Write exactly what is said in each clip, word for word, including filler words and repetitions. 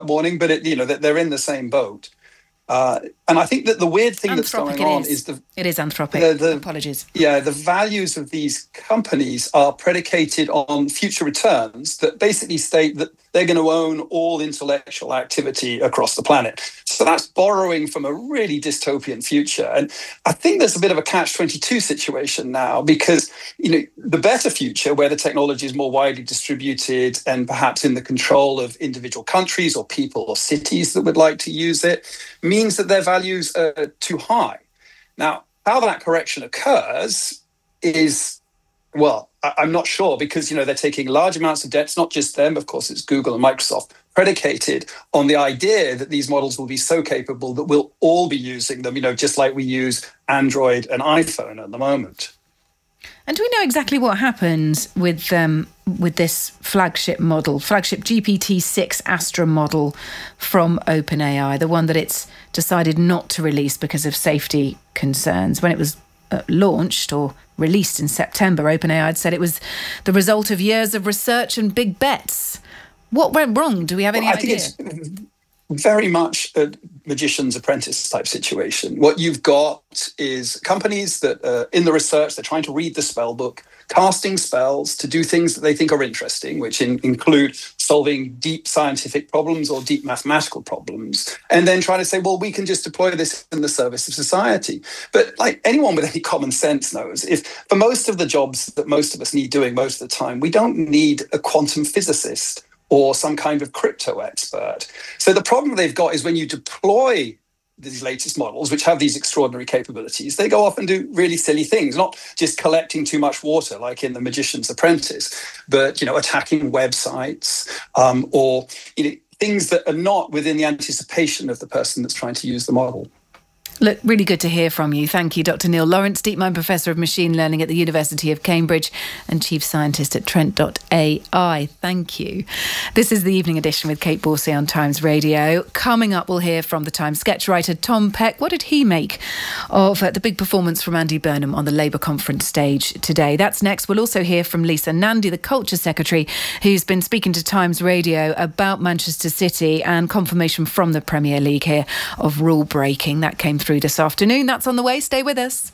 warning, but it, you know, they're in the same boat. Uh, and I think that the weird thing that's Anthropic going on is. is the... It is Anthropic. The, the, Apologies. Yeah, the values of these companies are predicated on future returns that basically state that they're going to own all intellectual activity across the planet. So that's borrowing from a really dystopian future. And I think there's a bit of a catch twenty-two situation now because, you know, the better future where the technology is more widely distributed and perhaps in the control of individual countries or people or cities that would like to use it means that their values are too high. Now, how that correction occurs is, well, I'm not sure because, you know, they're taking large amounts of debt. It's not just them, of course, it's Google and Microsoft, predicated on the idea that these models will be so capable that we'll all be using them, you know, just like we use Android and iPhone at the moment. And do we know exactly what happens with um, with this flagship model, flagship G P T six Astra model from OpenAI, the one that it's decided not to release because of safety concerns? When it was uh, launched or released in September, OpenAI had said it was the result of years of research and big bets. What went wrong? Do we have any well, I idea? think it's very much a magician's apprentice type situation. What you've got is companies that are in the research, they're trying to read the spell book, casting spells to do things that they think are interesting, which in, include solving deep scientific problems or deep mathematical problems, and then trying to say, well, we can just deploy this in the service of society. But like anyone with any common sense knows, if for most of the jobs that most of us need doing most of the time, we don't need a quantum physicist or some kind of crypto expert. So the problem they've got is when you deploy these latest models, which have these extraordinary capabilities, they go off and do really silly things, not just collecting too much water like in The Magician's Apprentice, but, you know, attacking websites um, or, you know, things that are not within the anticipation of the person that's trying to use the model. Look, really good to hear from you. Thank you, Doctor Neil Lawrence, DeepMind Professor of Machine Learning at the University of Cambridge and Chief Scientist at Trent dot A I. Thank you. This is the Evening Edition with Kate Borsay on Times Radio. Coming up, we'll hear from the Times sketch writer Tom Peck. What did he make of uh, the big performance from Andy Burnham on the Labour conference stage today? That's next. We'll also hear from Lisa Nandy, the Culture Secretary, who's been speaking to Times Radio about Manchester City and confirmation from the Premier League here of rule breaking. That came through this afternoon. That's on the way. Stay with us.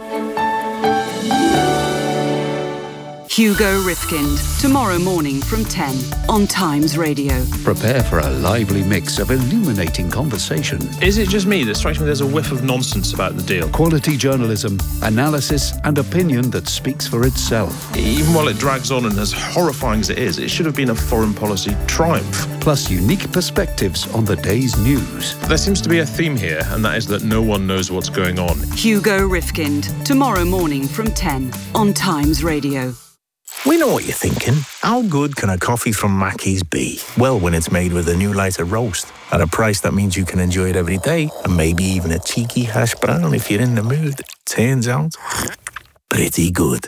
Hugo Rifkind, tomorrow morning from ten on Times Radio. Prepare for a lively mix of illuminating conversation. Is it just me that strikes me there's a whiff of nonsense about the deal? Quality journalism, analysis and opinion that speaks for itself. Even while it drags on and as horrifying as it is, it should have been a foreign policy triumph. Plus unique perspectives on the day's news. There seems to be a theme here, and that is that no one knows what's going on. Hugo Rifkind, tomorrow morning from ten on Times Radio. We know what you're thinking. How good can a coffee from Mackey's be? Well, when it's made with a new lighter roast at a price that means you can enjoy it every day and maybe even a cheeky hash brown if you're in the mood. Turns out, pretty good.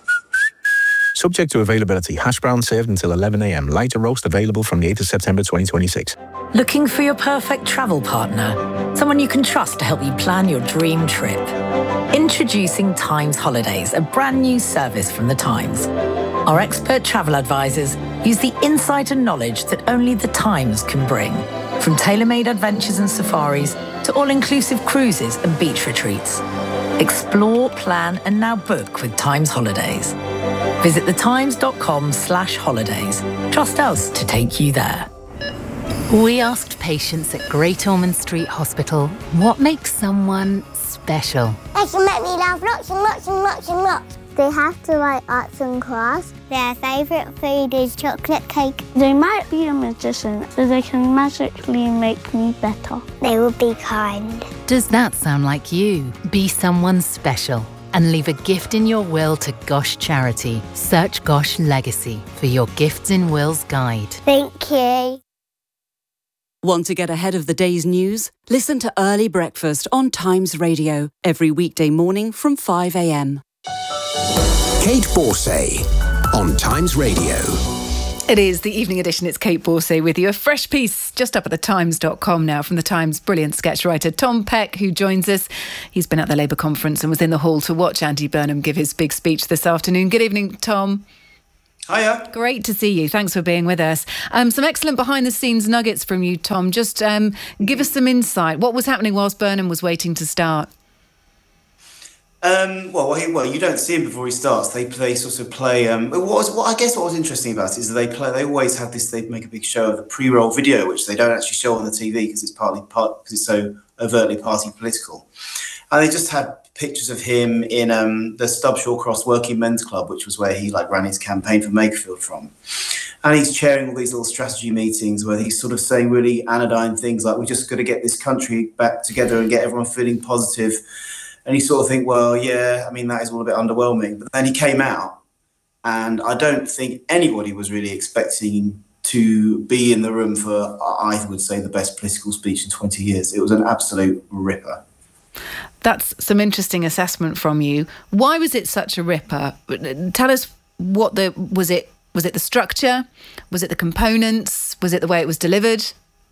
Subject to availability. Hash brown served until eleven a.m. Lighter roast available from the eighth of September twenty twenty-six. Looking for your perfect travel partner? Someone you can trust to help you plan your dream trip? Introducing Times Holidays, a brand new service from the Times. Our expert travel advisors use the insight and knowledge that only the Times can bring. From tailor-made adventures and safaris to all-inclusive cruises and beach retreats. Explore, plan and now book with Times Holidays. Visit thetimes.com slash holidays. Trust us to take you there. We asked patients at Great Ormond Street Hospital what makes someone special. They can make me laugh lots and lots and lots and lots. They have to write arts and crafts. Their favourite food is chocolate cake. They might be a magician, so they can magically make me better. They will be kind. Does that sound like you? Be someone special and leave a gift in your will to Gosh Charity. Search Gosh Legacy for your Gifts in Wills guide. Thank you. Want to get ahead of the day's news? Listen to Early Breakfast on Times Radio every weekday morning from five a.m. Kate Borsay on Times Radio. It is the Evening Edition. It's Kate Borsay with you. A fresh piece just up at the times dot com now from the Times brilliant sketch writer Tom Peck, who joins us. He's been at the Labour conference and was in the hall to watch Andy Burnham give his big speech this afternoon. Good evening, Tom. Hiya. Great to see you. Thanks for being with us. Um, some excellent behind-the-scenes nuggets from you, Tom. Just um, give us some insight. What was happening whilst Burnham was waiting to start? Um, well, he, well, you don't see him before he starts. They play sort of play. Um, what was what I guess what was interesting about it is that they play. They always have this. They make a big show of the pre-roll video, which they don't actually show on the T V because it's partly part because it's so overtly party political. And they just had pictures of him in um, the Stub Shawcross Working Men's Club, which was where he like ran his campaign for Makerfield from. And he's chairing all these little strategy meetings where he's sort of saying really anodyne things like, "We just got to get this country back together and get everyone feeling positive." And you sort of think, well, yeah, I mean, that is all a bit underwhelming. But then he came out, and I don't think anybody was really expecting to be in the room for, I would say, the best political speech in twenty years. It was an absolute ripper. That's some interesting assessment from you. Why was it such a ripper? Tell us what the, was it, was it the structure? Was it the components? Was it the way it was delivered?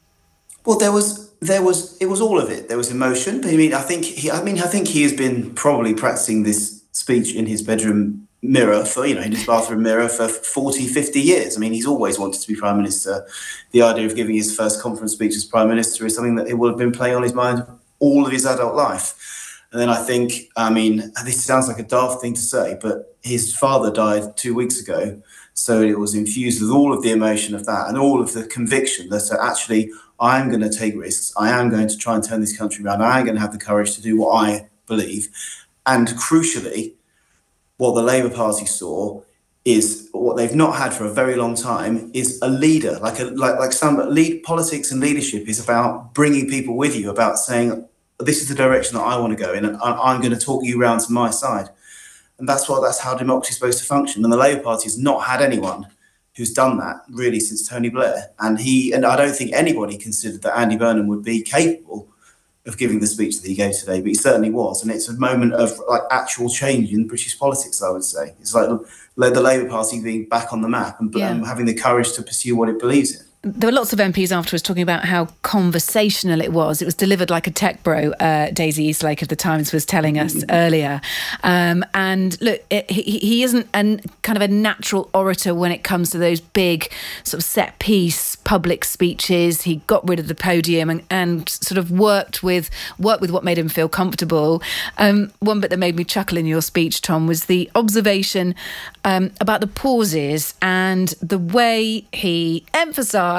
Well, there was, there was, it was all of it. There was emotion. But I mean, I think he, I mean, I think he has been probably practicing this speech in his bedroom mirror for, you know, in his bathroom mirror for forty, fifty years. I mean, he's always wanted to be Prime Minister. The idea of giving his first conference speech as Prime Minister is something that it will have been playing on his mind all of his adult life. And then I think, I mean, this sounds like a daft thing to say, but his father died two weeks ago. So it was infused with all of the emotion of that and all of the conviction that actually I am going to take risks. I am going to try and turn this country around. I am going to have the courage to do what I believe. And crucially, what the Labour Party saw is what they've not had for a very long time is a leader, like a like like some lead. Politics and leadership is about bringing people with you, about saying this is the direction that I want to go in, and I'm going to talk you round to my side. And that's what that's how democracy is supposed to function. And the Labour Party has not had anyone who's done that really since Tony Blair. And he and I don't think anybody considered that Andy Burnham would be capable of giving the speech that he gave today, but he certainly was. And it's a moment of like actual change in British politics, I would say. It's like the Labour Party being back on the map and, yeah. and having the courage to pursue what it believes in. There were lots of M Ps afterwards talking about how conversational it was. It was delivered like a tech bro, uh, Daisy Eastlake of The Times was telling us mm-hmm. earlier. Um, and look, it, he, he isn't a kind of a natural orator when it comes to those big sort of set piece public speeches. He got rid of the podium and, and sort of worked with worked with what made him feel comfortable. Um, one bit that made me chuckle in your speech, Tom, was the observation um, about the pauses and the way he emphasised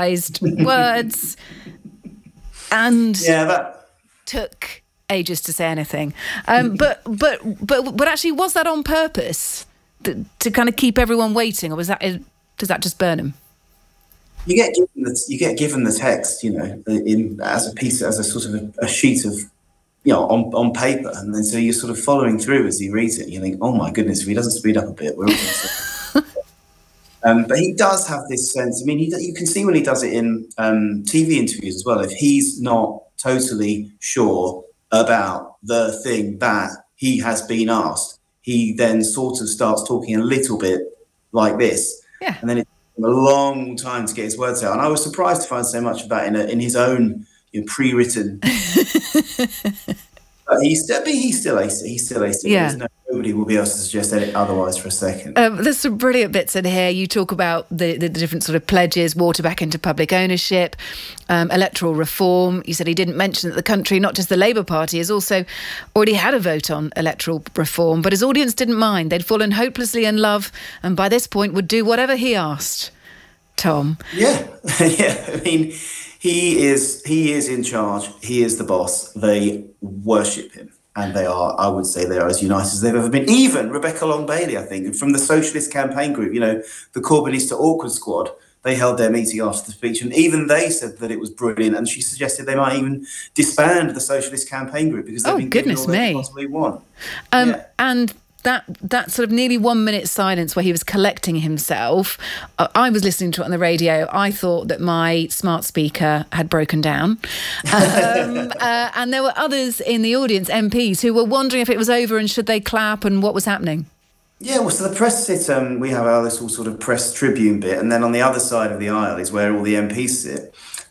words and yeah, that... took ages to say anything. Um, but but but but actually, was that on purpose to, to kind of keep everyone waiting, or was that does that just burn him? You get given the you get given the text, you know, in as a piece as a sort of a, a sheet of, you know, on on paper, and then so you're sort of following through as he reads it. You think, oh my goodness, if he doesn't speed up a bit, we're all going to. Um, but he does have this sense. I mean, he, you can see when he does it in um, T V interviews as well. If he's not totally sure about the thing that he has been asked, he then sort of starts talking a little bit like this. Yeah. And then it takes him a long time to get his words out. And I was surprised to find so much of that in, a, in his own, you know, pre-written. But he's still, he's still ace. He's still ace. Yeah. No, nobody will be able to suggest it otherwise for a second. Um, there's some brilliant bits in here. You talk about the, the different sort of pledges, water back into public ownership, um, electoral reform. You said he didn't mention that the country, not just the Labour Party, has also already had a vote on electoral reform, but his audience didn't mind. They'd fallen hopelessly in love and by this point would do whatever he asked. Tom? Yeah, yeah. I mean... He is he is in charge. He is the boss. They worship him. And they are, I would say, they are as united as they've ever been. Even Rebecca Long-Bailey, I think, from the Socialist Campaign Group, you know, the Corbynista Awkward Squad, they held their meeting after the speech. And even they said that it was brilliant. And she suggested they might even disband the Socialist Campaign Group because they've oh, been goodness given all me. they possibly want. Um, yeah. And... That that sort of nearly one minute silence where he was collecting himself, uh, I was listening to it on the radio. I thought that my smart speaker had broken down. Um, uh, and there were others in the audience, M Ps, who were wondering if it was over and should they clap and what was happening. Yeah, well, so the press sit, um, we have our little sort of press tribune bit, and then on the other side of the aisle is where all the M Ps sit.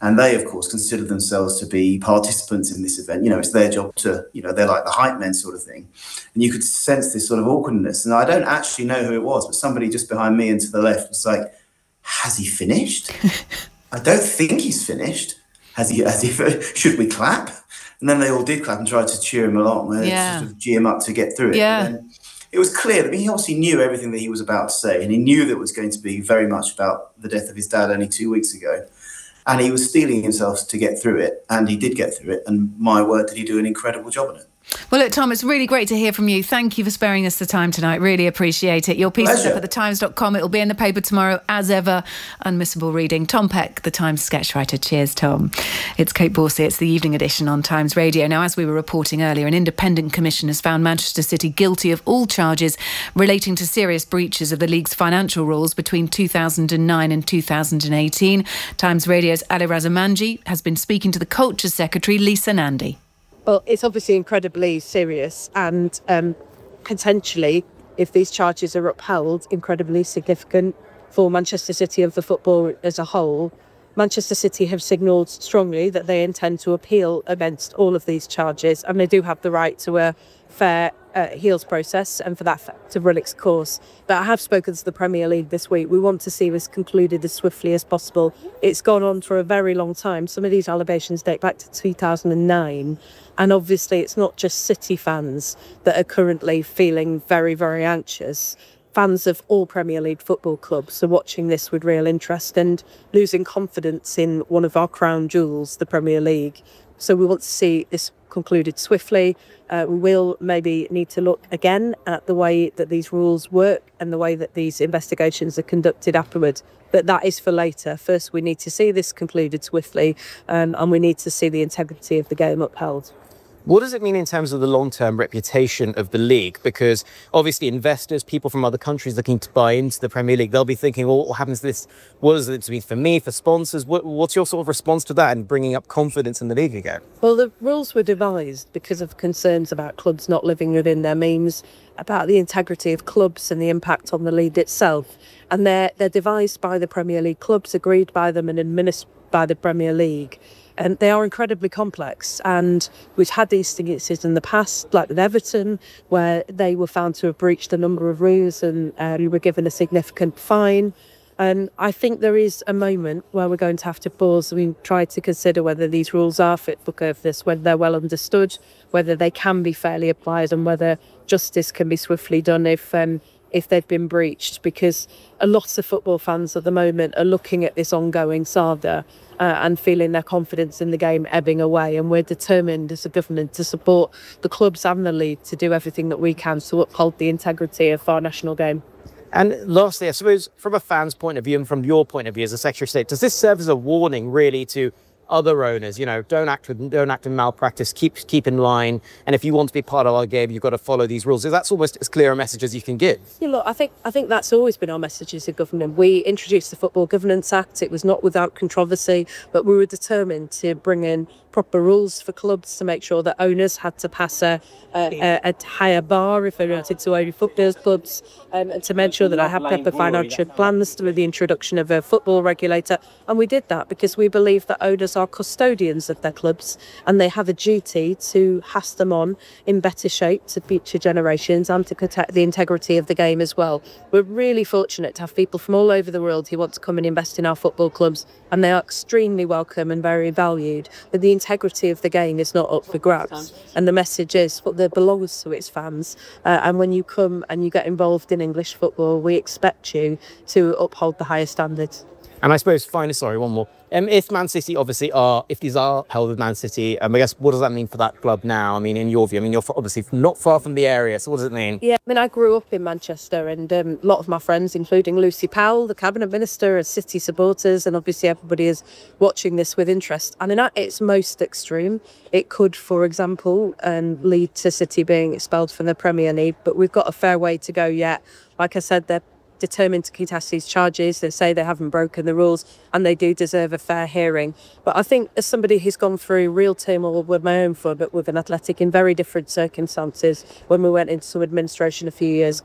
And they, of course, consider themselves to be participants in this event. You know, it's their job to, you know, they're like the hype men sort of thing. And you could sense this sort of awkwardness. And I don't actually know who it was, but somebody just behind me and to the left was like, has he finished? I don't think he's finished. Has he, has he, should we clap? And then they all did clap and tried to cheer him along, and yeah. sort of gee him up to get through it. Yeah. And then it was clear that he obviously knew everything that he was about to say, and he knew that it was going to be very much about the death of his dad only two weeks ago. And he was steeling himself to get through it, and he did get through it. And my word, did he do an incredible job on it. Well, look, Tom, it's really great to hear from you. Thank you for sparing us the time tonight. Really appreciate it. Your piece is up at the times dot com. It'll be in the paper tomorrow, as ever. Unmissable reading. Tom Peck, the Times sketch writer. Cheers, Tom. It's Kate Borsey. It's the evening edition on Times Radio. Now, as we were reporting earlier, an independent commission has found Manchester City guilty of all charges relating to serious breaches of the league's financial rules between two thousand nine and two thousand eighteen. Times Radio's Ali Razamanji has been speaking to the Culture Secretary, Lisa Nandy. Well, it's obviously incredibly serious and um, potentially, if these charges are upheld, incredibly significant for Manchester City and for football as a whole. Manchester City have signalled strongly that they intend to appeal against all of these charges, and they do have the right to a fair uh, heels process and for that to run its course. But I have spoken to the Premier League this week. We want to see this concluded as swiftly as possible. It's gone on for a very long time. Some of these allegations date back to two thousand nine. And obviously it's not just City fans that are currently feeling very, very anxious. Fans of all Premier League football clubs are watching this with real interest and losing confidence in one of our crown jewels, the Premier League. So we want to see this concluded swiftly. Uh, we will maybe need to look again at the way that these rules work and the way that these investigations are conducted afterward. But that is for later. First, we need to see this concluded swiftly, um, and we need to see the integrity of the game upheld. What does it mean in terms of the long-term reputation of the league? Because obviously investors, people from other countries looking to buy into the Premier League, they'll be thinking, well, what happens to this? What does it mean for me, for sponsors? What, what's your sort of response to that and bringing up confidence in the league again? Well, the rules were devised because of concerns about clubs not living within their means, about the integrity of clubs and the impact on the league itself. And they're, they're devised by the Premier League clubs, agreed by them and administered by the Premier League. And they are incredibly complex, and we've had these instances in the past, like with Everton, where they were found to have breached a number of rules and uh, were given a significant fine. And I think there is a moment where we're going to have to pause and try to consider whether these rules are fit for purpose, whether they're well understood, whether they can be fairly applied, and whether justice can be swiftly done if um, if they've been breached. Because a lot of football fans at the moment are looking at this ongoing saga Uh, and feeling their confidence in the game ebbing away. And we're determined as a government to support the clubs and the league to do everything that we can to uphold the integrity of our national game. And lastly, I suppose from a fan's point of view and from your point of view as a Secretary of State, does this serve as a warning really to other owners? You know, don't act with, don't act in malpractice, keep keep in line, and if you want to be part of our game, you've got to follow these rules. That's almost as clear a message as you can give. Yeah, look, I think I think that's always been our message as a government. We introduced the Football Governance Act. It was not without controversy, but we were determined to bring in proper rules for clubs to make sure that owners had to pass a, a, a higher bar if they wanted to own football clubs, um, and to make sure that I had proper financial plans with the introduction of a football regulator. And we did that because we believe that owners are custodians of their clubs and they have a duty to pass them on in better shape to future generations and to protect the integrity of the game as well. We're really fortunate to have people from all over the world who want to come and invest in our football clubs, and they are extremely welcome and very valued. But the integrity of the game is not up for grabs, and the message is what that belongs to its fans. Uh, and when you come and you get involved in English football, we expect you to uphold the highest standards. And I suppose, finally, sorry, one more. Um, if Man City obviously are, if these are held with Man City, um, I guess, what does that mean for that club now? I mean, in your view, I mean, you're obviously not far from the area, so what does it mean? Yeah, I mean, I grew up in Manchester, and um, a lot of my friends, including Lucy Powell, the Cabinet Minister, are City supporters, and obviously everybody is watching this with interest. And in its most extreme, it could, for example, um, lead to City being expelled from the Premier League, but we've got a fair way to go yet. Like I said, they're determined to contest these charges. They say they haven't broken the rules and they do deserve a fair hearing. But I think as somebody who's gone through real turmoil with my own club, but with an Athletic in very different circumstances when we went into administration a few years ago,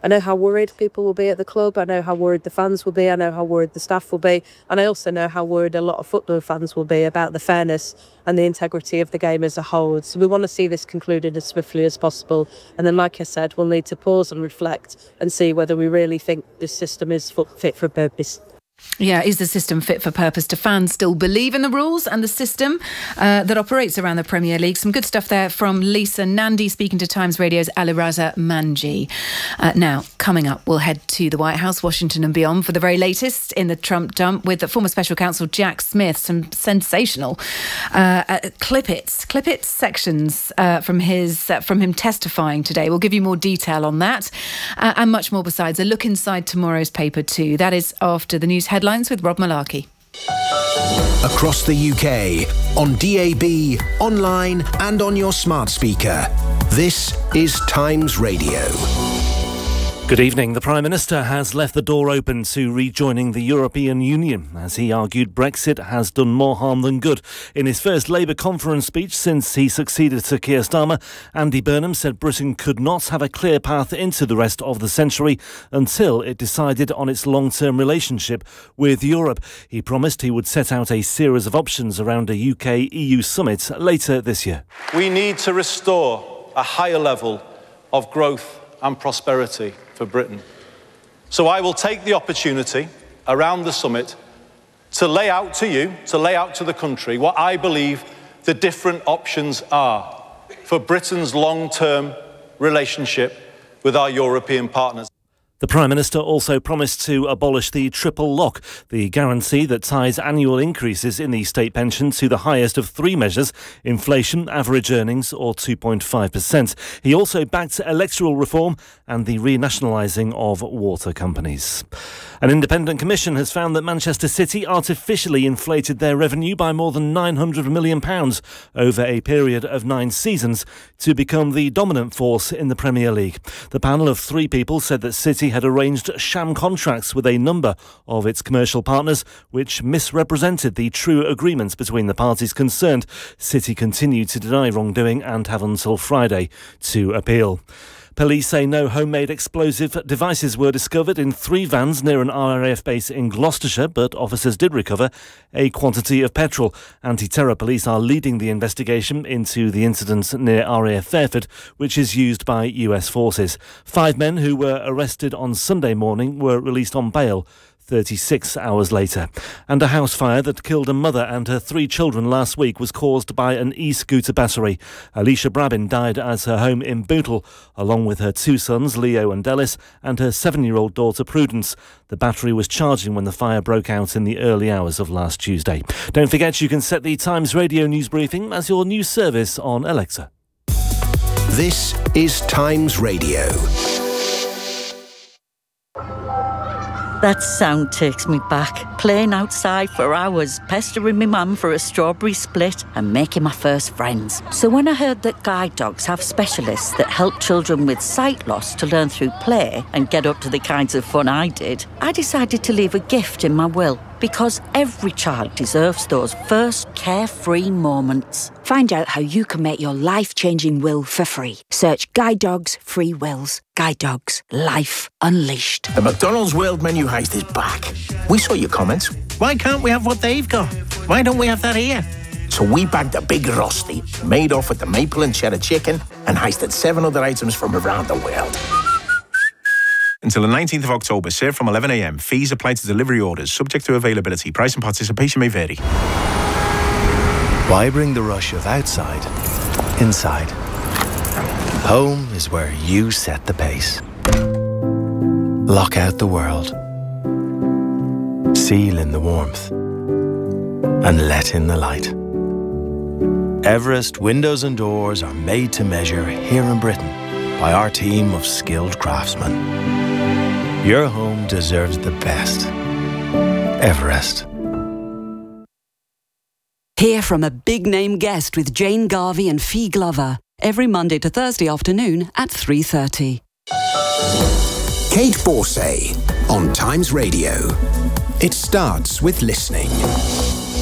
I know how worried people will be at the club. I know how worried the fans will be. I know how worried the staff will be. And I also know how worried a lot of football fans will be about the fairness and the integrity of the game as a whole. So we want to see this concluded as swiftly as possible. And then, like I said, we'll need to pause and reflect and see whether we really think this system is fit for purpose. Yeah, is the system fit for purpose? Do fans still believe in the rules and the system uh, that operates around the Premier League? Some good stuff there from Lisa Nandy speaking to Times Radio's Aliraza Manji. Uh, now, coming up, we'll head to the White House, Washington and beyond for the very latest in the Trump dump with the former special counsel Jack Smith. Some sensational uh, uh, clip-its, clip-its sections uh, from his uh, from him testifying today. We'll give you more detail on that uh, and much more besides. A look inside tomorrow's paper too. That is after the news headlines with Rob Malarkey. Across the U K, on D A B, online and on your smart speaker. This is Times Radio. Good evening. The Prime Minister has left the door open to rejoining the European Union as he argued Brexit has done more harm than good. In his first Labour conference speech since he succeeded to Keir Starmer, Andy Burnham said Britain could not have a clear path into the rest of the century until it decided on its long-term relationship with Europe. He promised he would set out a series of options around a U K E U summit later this year. We need to restore a higher level of growth and prosperity for Britain. So I will take the opportunity around the summit to lay out to you, to lay out to the country what I believe the different options are for Britain's long-term relationship with our European partners. The Prime Minister also promised to abolish the triple lock, the guarantee that ties annual increases in the state pension to the highest of three measures, inflation, average earnings or two point five percent. He also backed electoral reform and the renationalising of water companies. An independent commission has found that Manchester City artificially inflated their revenue by more than nine hundred million pounds over a period of nine seasons to become the dominant force in the Premier League. The panel of three people said that City had arranged sham contracts with a number of its commercial partners, which misrepresented the true agreements between the parties concerned. City continued to deny wrongdoing and have until Friday to appeal. Police say no homemade explosive devices were discovered in three vans near an R A F base in Gloucestershire, but officers did recover a quantity of petrol. Anti-terror police are leading the investigation into the incident near R A F Fairford, which is used by U S forces. Five men who were arrested on Sunday morning were released on bail thirty-six hours later. And a house fire that killed a mother and her three children last week was caused by an e-scooter battery. Alicia Brabin died at her home in Bootle, along with her two sons, Leo and Ellis, and her seven-year-old daughter, Prudence. The battery was charging when the fire broke out in the early hours of last Tuesday. Don't forget you can set the Times Radio news briefing as your news service on Alexa. This is Times Radio. That sound takes me back. Playing outside for hours, pestering my mum for a strawberry split and making my first friends. So when I heard that guide dogs have specialists that help children with sight loss to learn through play and get up to the kinds of fun I did, I decided to leave a gift in my will. Because every child deserves those first carefree moments. Find out how you can make your life-changing will for free. Search Guide Dogs Free Wills. Guide Dogs. Life Unleashed. The McDonald's World Menu Heist is back. We saw your comments. Why can't we have what they've got? Why don't we have that here? So we bagged a big rosti, made off with the maple and cheddar chicken, and heisted seven other items from around the world. Until the nineteenth of October, served from eleven a m. Fees apply to delivery orders, subject to availability. Price and participation may vary. Why bring the rush of outside inside? Home is where you set the pace. Lock out the world. Seal in the warmth. And let in the light. Everest windows and doors are made to measure here in Britain by our team of skilled craftsmen. Your home deserves the best. Everest. Hear from a big-name guest with Jane Garvey and Fee Glover every Monday to Thursday afternoon at three thirty. Kate Borsay on Times Radio. It starts with listening.